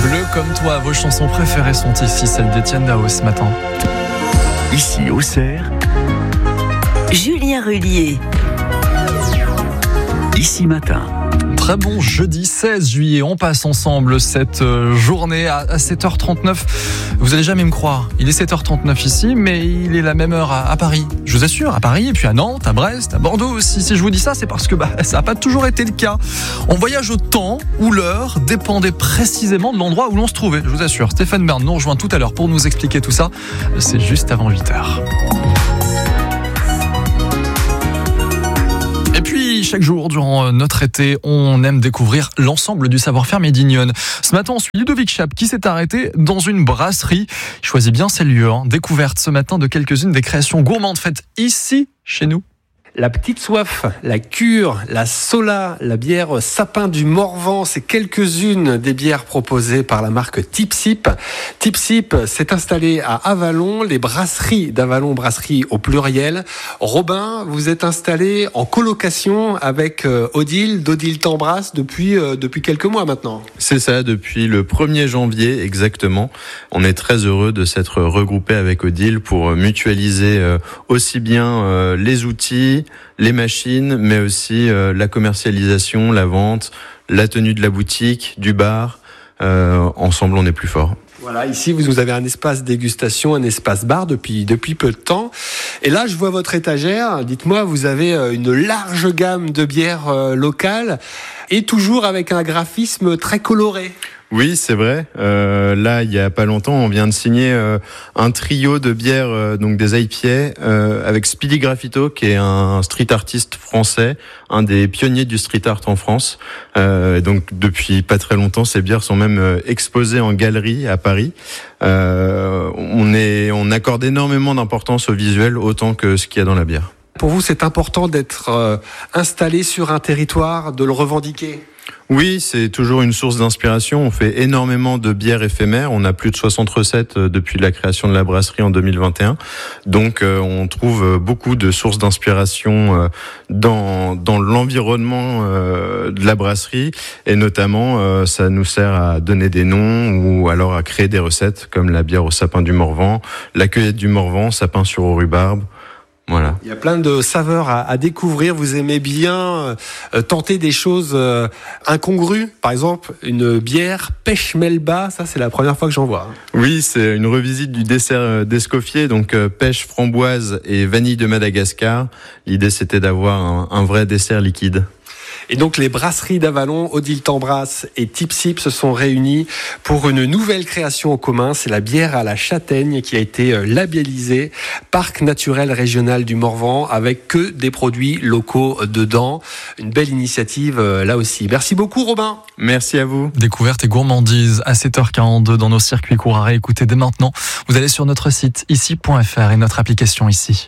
Bleu comme toi, vos chansons préférées sont ici, celles d'Étienne Dao ce matin. Ici, Auxerre, Julien Rullier. Ici matin. Très bon jeudi 16 juillet, on passe ensemble cette journée à 7h39. Vous allez jamais me croire, il est 7h39 ici, mais il est la même heure à Paris. Je vous assure, à Paris, et puis à Nantes, à Brest, à Bordeaux aussi. Si je vous dis ça, c'est parce que ça n'a pas toujours été le cas. On voyage au temps où l'heure dépendait précisément de l'endroit où l'on se trouvait, je vous assure. Stéphane Bern nous rejoint tout à l'heure pour nous expliquer tout ça. C'est juste avant 8h. Et puis, chaque jour, durant notre été, on aime découvrir l'ensemble du savoir-faire médignonne. Ce matin, on suit Ludovic Chap qui s'est arrêté dans une brasserie. Il choisit bien ses lieux. Découverte ce matin de quelques-unes des créations gourmandes faites ici, chez nous. La Petite Soif, la Cure, la Sola, la bière Sapin du Morvan, c'est quelques-unes des bières proposées par la marque Tipsip. Tipsip s'est installé à Avallon, les brasseries d'Avallon, brasserie au pluriel. Robin, vous êtes installé en colocation avec Odile, d'Odile t'embrasse depuis quelques mois maintenant. C'est ça, depuis le 1er janvier exactement. On est très heureux de s'être regroupé avec Odile pour mutualiser aussi bien les outils, les machines, mais aussi la commercialisation, la vente, la tenue de la boutique, du bar. Ensemble, on est plus fort. Voilà, ici vous avez un espace dégustation, un espace bar depuis peu de temps. Et là, je vois votre étagère. Dites-moi, vous avez une large gamme de bières locales et toujours avec un graphisme très coloré. Oui, c'est vrai. Là, il y a pas longtemps, on vient de signer un trio de bières, donc des IPA, avec Speedy Graffito, qui est un street artiste français, un des pionniers du street art en France. Donc, depuis pas très longtemps, ces bières sont même exposées en galerie à Paris. On accorde énormément d'importance au visuel, autant que ce qu'il y a dans la bière. Pour vous, c'est important d'être installé sur un territoire, de le revendiquer ? Oui, c'est toujours une source d'inspiration. On fait énormément de bières éphémères. On a plus de 60 recettes depuis la création de la brasserie en 2021. Donc, on trouve beaucoup de sources d'inspiration dans l'environnement de la brasserie. Et notamment, ça nous sert à donner des noms ou alors à créer des recettes comme la bière au sapin du Morvan, la cueillette du Morvan, sapin sur au rhubarbe. Voilà. Il y a plein de saveurs à découvrir. Vous aimez bien tenter des choses incongrues. Par exemple, une bière pêche melba. Ça, c'est la première fois que j'en vois. Oui, c'est une revisite du dessert d'Escoffier. Donc, pêche, framboise et vanille de Madagascar. L'idée, c'était d'avoir un vrai dessert liquide. Et donc les brasseries d'Avallon, Odile t'embrasse et Tipsip se sont réunis pour une nouvelle création en commun. C'est la bière à la châtaigne qui a été labellisée Parc naturel régional du Morvan avec que des produits locaux dedans. Une belle initiative là aussi. Merci beaucoup Robin. Merci à vous. Découverte et gourmandise à 7h42 dans nos circuits courts à réécouter dès maintenant. Vous allez sur notre site ici.fr et notre application ici.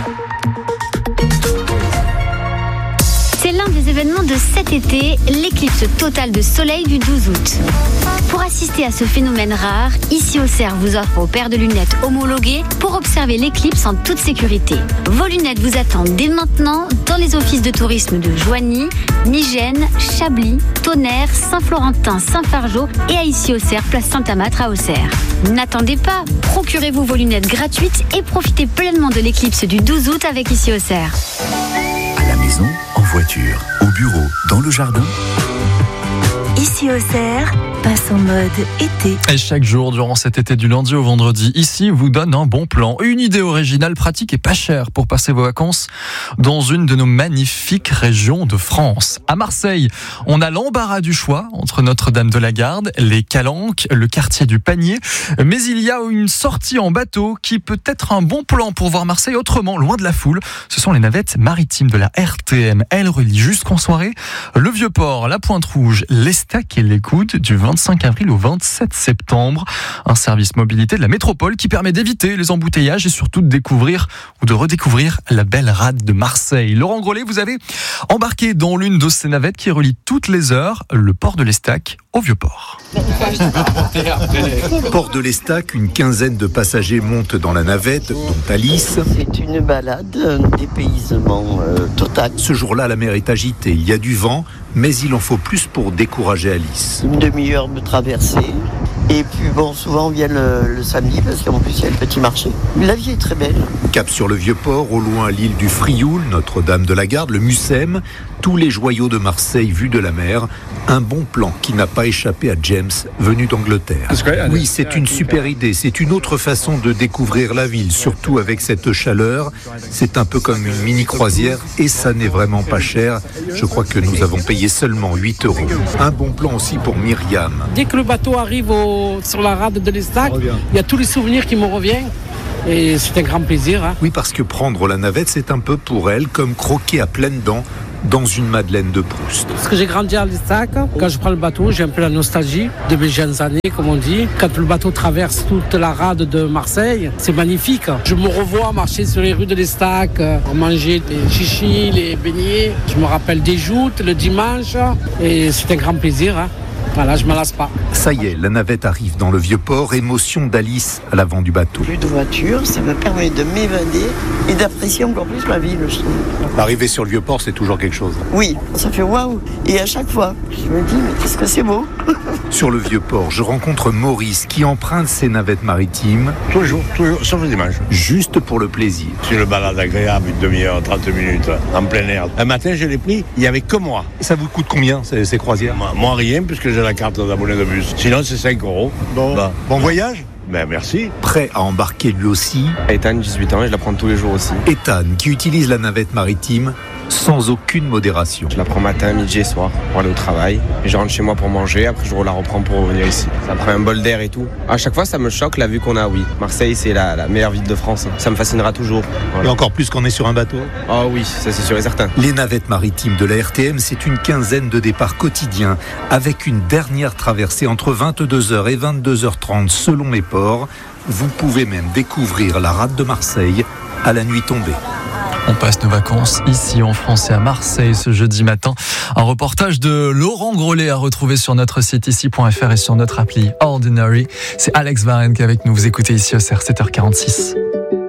C'est l'un des événements de cet été, l'éclipse totale de soleil du 12 août. Pour assister à ce phénomène rare, Ici Auxerre vous offre vos paires de lunettes homologuées pour observer l'éclipse en toute sécurité. Vos lunettes vous attendent dès maintenant dans les offices de tourisme de Joigny, Migène, Chablis, Tonnerre, Saint-Florentin, Saint-Fargeau et à Ici Auxerre, place Saint-Amatre à Auxerre. N'attendez pas, procurez-vous vos lunettes gratuites et profitez pleinement de l'éclipse du 12 août avec Ici Auxerre. À la maison, en voiture, au bureau, dans le jardin. Ici Auxerre, passe en mode été. Et chaque jour, durant cet été du lundi au vendredi, ici vous donne un bon plan. Une idée originale, pratique et pas chère pour passer vos vacances dans une de nos magnifiques régions de France. À Marseille, on a l'embarras du choix entre Notre-Dame de la Garde, les Calanques, le quartier du Panier. Mais il y a une sortie en bateau qui peut être un bon plan pour voir Marseille autrement, loin de la foule. Ce sont les navettes maritimes de la RTM. Elles relient jusqu'en soirée le Vieux-Port, la Pointe-Rouge, l'Estac et les Coudes du 25 avril au 27 septembre. Un service mobilité de la métropole qui permet d'éviter les embouteillages et surtout de découvrir ou de redécouvrir la belle rade de Marseille. Laurent Grollet, vous avez embarqué dans l'une de ces navettes qui relie toutes les heures le port de l'Estac au Vieux-Port. Port de l'Estac, une quinzaine de passagers montent dans la navette, dont Alice. C'est une balade, un dépaysement total. Ce jour-là, la mer est agitée, il y a du vent, mais il en faut plus pour décourager Alice. Une demi-heure de traversée. Et puis bon, souvent on vient le samedi parce qu'en plus il y a le petit marché. La vie est très belle. Cap sur le Vieux-Port, au loin l'île du Frioul, Notre-Dame de la Garde, le Mucem, tous les joyaux de Marseille vus de la mer. Un bon plan qui n'a pas échappé à James, venu d'Angleterre. Oui, c'est une super idée, c'est une autre façon de découvrir la ville, surtout avec cette chaleur. C'est un peu comme une mini-croisière et ça n'est vraiment pas cher. Je crois que nous avons payé seulement 8 €. Un bon plan aussi pour Myriam. Dès que le bateau arrive sur la rade de l'Estac, il y a tous les souvenirs qui me reviennent. Et c'est un grand plaisir. Hein. Oui, parce que prendre la navette, c'est un peu pour elle comme croquer à pleines dents dans une Madeleine de Proust. Parce que j'ai grandi à l'Estac, quand je prends le bateau, j'ai un peu la nostalgie de mes jeunes années, comme on dit. Quand le bateau traverse toute la rade de Marseille, c'est magnifique. Je me revois marcher sur les rues de l'Estac, manger les chichis, les beignets. Je me rappelle des joutes le dimanche et c'est un grand plaisir. Hein. Voilà, je ne me lasse pas. Ça y est, la navette arrive dans le Vieux-Port. Émotion d'Alice à l'avant du bateau. Plus de voiture, ça me permet de m'évader et d'apprécier encore plus ma ville, je trouve. Arriver sur le Vieux-Port, c'est toujours quelque chose. Oui, ça fait waouh. Et à chaque fois, je me dis, mais qu'est-ce que c'est beau. Sur le Vieux-Port, je rencontre Maurice qui emprunte ses navettes maritimes. Toujours, sauf le dimanche. Juste pour le plaisir. C'est une balade agréable, une demi-heure, 30 minutes, en plein air. Un matin, je l'ai pris, il n'y avait que moi. Ça vous coûte combien, ces croisières ? Moi, rien, puisque j'ai la carte d'abonné de bus. Sinon, c'est 5 €. Bon voyage ? Ben, merci. Prêt à embarquer lui aussi. Ethan, 18 ans, et je la prends tous les jours aussi. Ethan, qui utilise la navette maritime sans aucune modération. Je la prends matin, midi et soir pour aller au travail. Et je rentre chez moi pour manger, après je la reprends pour revenir ici. Ça prend un bol d'air et tout. À chaque fois, ça me choque la vue qu'on a, oui. Marseille, c'est la meilleure ville de France. Ça me fascinera toujours. Voilà. Et encore plus qu'on est sur un bateau. Oh oui, ça c'est sûr et certain. Les navettes maritimes de la RTM, c'est une quinzaine de départs quotidiens, avec une dernière traversée entre 22h et 22h30 selon les ports. Vous pouvez même découvrir la rade de Marseille à la nuit tombée. On passe nos vacances ici en France et à Marseille ce jeudi matin. Un reportage de Laurent Grollet à retrouver sur notre site ici.fr et sur notre appli Ordinary. C'est Alex Varenne qui est avec nous. Vous écoutez ici au CR 7h46.